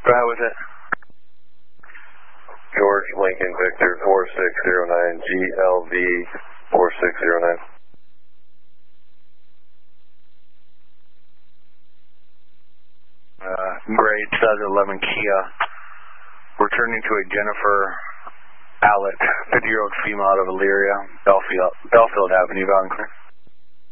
Go ahead with it. George Lincoln Victor 4609 GLV 4609. Gray 2011 Kia. Returning to a Jennifer Allett, 50-year-old female out of Elyria, Belfield Avenue, Valencourt.